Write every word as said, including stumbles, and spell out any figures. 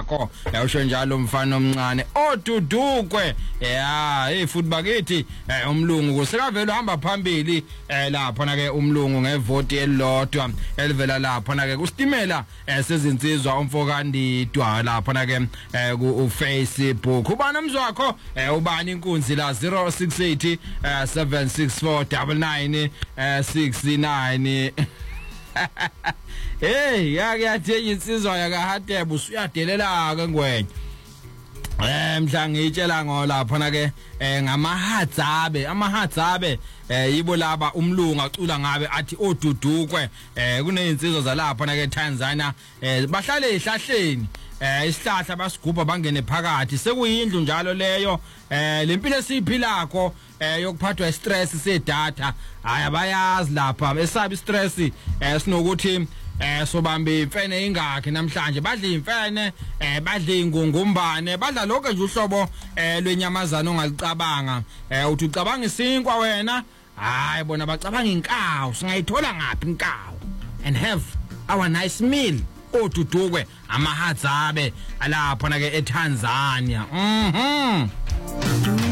wakho usho njalo umfana omncane oDudukwe yeah hey futhi bakithi umlungu kusekavela uhamba phambili lapha na ke umlungu ngevoti elilodwa elivela lapha na ke kustimela sezinsizwa umfokandidwa lapha na ke ku Facebook ubani umzwakho ubani inkunzi la zero six eight seven six four nine nine six nine hey yake yathenga insizwa yaka Hatebo usuyadelela ke ngwenye eh mhla ngitshela ngolapha na ke ngamahadzabe amahadzabe yibo laba umlungu acula ngabe athi oDudukwe kunezinsizwa zalapha na ke Tanzania bahlale ehlahleni eh isihlahla basigubha bangene phakathi sekuyindlu njalo leyo eh lempilo esiphilako yokuphathwa istress sedata haya bayazi lapha esabi stress sinokuthi eh sobambe imfene ingakhe namhlanje badla imfene eh badla ingungumbane badla lonke nje uhlobo lwenyamazana ongalicabanga uthi ucabanga isinkwa wena hayi bona bacabanga inkawu singayithola ngapi inkawu and have our nice meal oDudukwe amahadzabe alapha na ke eTanzania mhm